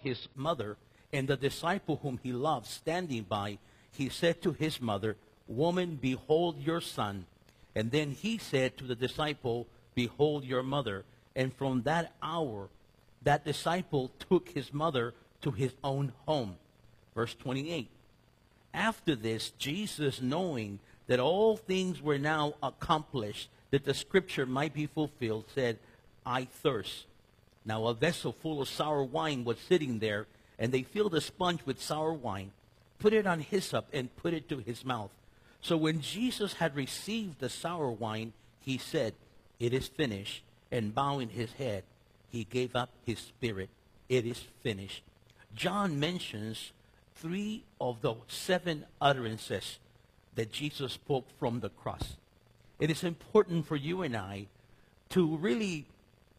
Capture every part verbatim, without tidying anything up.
his mother, and the disciple whom he loved standing by, he said to his mother, Woman, behold your son. And then he said to the disciple, Behold your mother. And from that hour, that disciple took his mother to his own home. Verse twenty-eight. After this, Jesus, knowing that all things were now accomplished, that the scripture might be fulfilled, said, I thirst. Now a vessel full of sour wine was sitting there, and they filled a sponge with sour wine, put it on hyssop, and put it to his mouth. So when Jesus had received the sour wine, he said, It is finished. And bowing his head, he gave up his spirit. It is finished. John mentions three of the seven utterances that Jesus spoke from the cross. It is important for you and I to really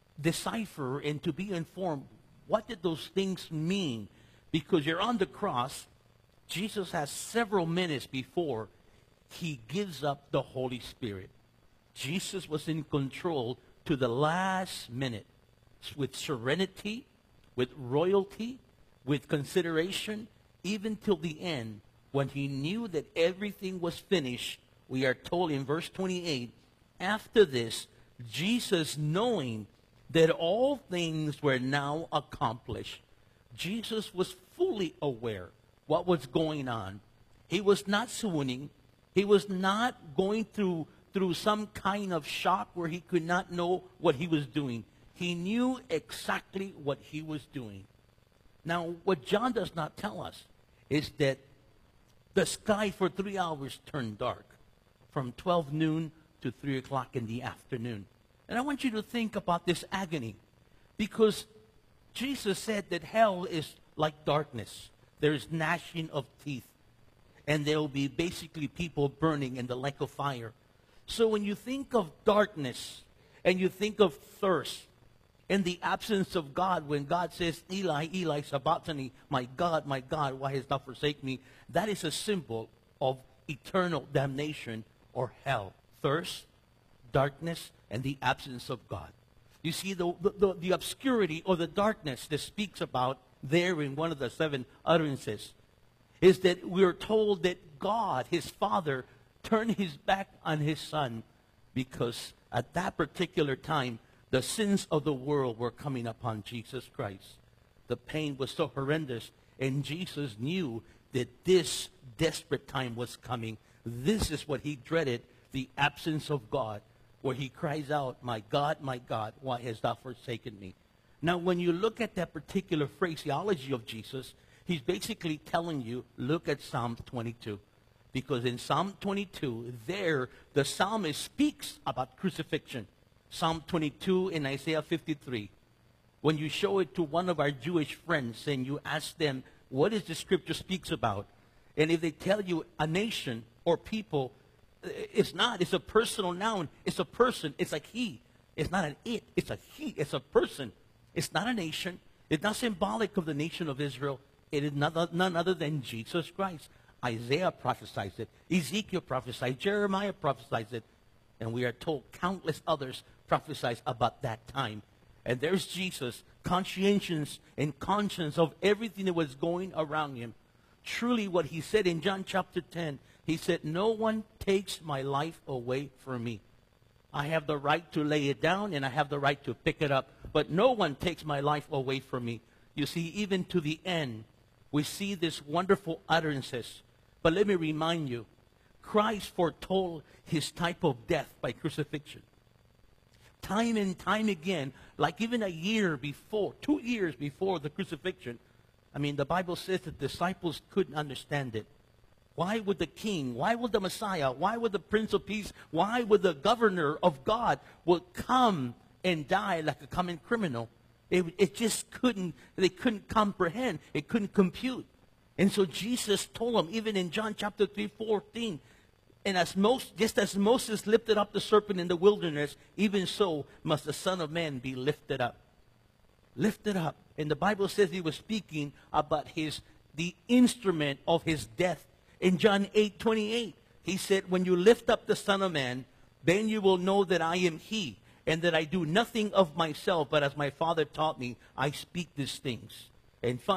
decipher and to be informed, what did those things mean? Because you're on the cross, Jesus has several minutes before he gives up the Holy Spirit. Jesus was in control to the last minute, with serenity, with royalty, with consideration, even till the end, when he knew that everything was finished. We are told in verse twenty-eight, after this, Jesus, knowing that all things were now accomplished, Jesus was fully aware what was going on. He was not swooning. He was not going through through some kind of shock where he could not know what he was doing. He knew exactly what he was doing. Now, what John does not tell us is that the sky for three hours turned dark, from twelve noon to three o'clock in the afternoon. And I want you to think about this agony, because Jesus said that hell is like darkness. There is gnashing of teeth, and there will be basically people burning in the lake of fire. So when you think of darkness, and you think of thirst, and the absence of God, when God says, Eli, Eli, sabachthani, my God, my God, why hast thou forsaken me? That is a symbol of eternal damnation or hell. Thirst, darkness, and the absence of God. You see, the, the, the obscurity or the darkness that speaks about there in one of the seven utterances is that we're told that God, his Father, turned his back on his Son, because at that particular time, the sins of the world were coming upon Jesus Christ. The pain was so horrendous, and Jesus knew that this desperate time was coming. This is what he dreaded, the absence of God, where he cries out, My God, my God, why hast thou forsaken me? Now, when you look at that particular phraseology of Jesus, he's basically telling you, look at Psalm twenty-two. Because in Psalm twenty-two, there, the psalmist speaks about crucifixion. Psalm twenty-two and Isaiah fifty-three. When you show it to one of our Jewish friends and you ask them, what is the scripture speaks about? And if they tell you a nation or people, it's not. It's a personal noun. It's a person. It's like he. It's not an it. It's a he. It's a person. It's not a nation. It's not symbolic of the nation of Israel. It is not, none other than Jesus Christ. Isaiah prophesies it. Ezekiel prophesied. Jeremiah prophesies it. And we are told countless others prophesied about that time. And there's Jesus, conscientious and conscious of everything that was going around him. Truly what he said in John chapter ten, he said, no one takes my life away from me. I have the right to lay it down and I have the right to pick it up. But no one takes my life away from me. You see, even to the end, we see this wonderful utterances. But let me remind you, Christ foretold his type of death by crucifixion. Time and time again, like even a year before, two years before the crucifixion, I mean, the Bible says the disciples couldn't understand it. Why would the king, why would the Messiah, why would the Prince of Peace, why would the governor of God would come and die like a common criminal? It, it just couldn't, they couldn't comprehend. It couldn't compute. And so Jesus told them, even in John chapter three, fourteen, and as most, just as Moses lifted up the serpent in the wilderness, even so must the Son of Man be lifted up. Lifted up. And the Bible says he was speaking about his, the instrument of his death. In John eight, twenty-eight, he said, when you lift up the Son of Man, then you will know that I am he, and that I do nothing of myself, but as my Father taught me, I speak these things. And